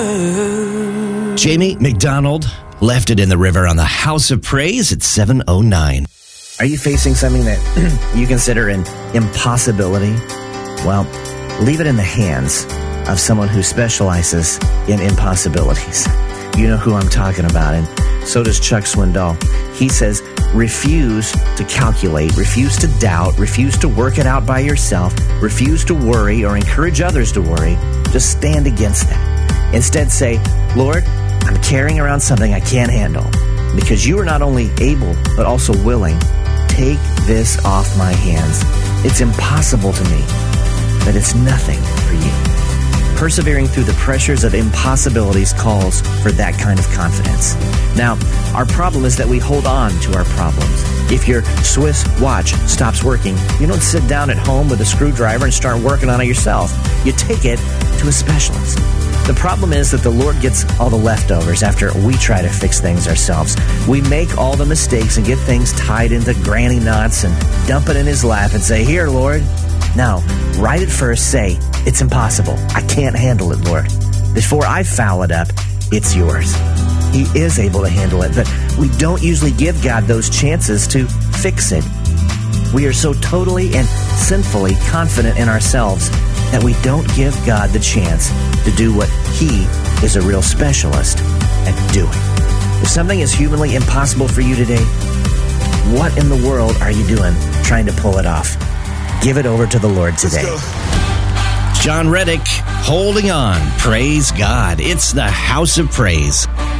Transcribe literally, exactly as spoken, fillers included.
Jamie McDonald left it in the river on the House of Praise at seven oh nine. Are you facing something that you consider an impossibility? Well, leave it in the hands of someone who specializes in impossibilities. You know who I'm talking about, and so does Chuck Swindoll. He says, refuse to calculate, refuse to doubt, refuse to work it out by yourself, refuse to worry or encourage others to worry. Just stand against that. Instead say, Lord, I'm carrying around something I can't handle. Because you are not only able, but also willing. Take this off my hands. It's impossible to me, but it's nothing for you. Persevering through the pressures of impossibilities calls for that kind of confidence. Now, our problem is that we hold on to our problems. If your Swiss watch stops working, you don't sit down at home with a screwdriver and start working on it yourself. You take it to a specialist. The problem is that the Lord gets all the leftovers after we try to fix things ourselves. We make all the mistakes and get things tied into granny knots and dump it in his lap and say, here, Lord. Now, right at first, say, it's impossible. I can't handle it, Lord. Before I foul it up, it's yours. He is able to handle it, but we don't usually give God those chances to fix it. We are so totally and sinfully confident in ourselves that we don't give God the chance to do what He is a real specialist at doing. If something is humanly impossible for you today, what in the world are you doing trying to pull it off? Give it over to the Lord today. John Reddick, holding on. Praise God. It's the House of Praise.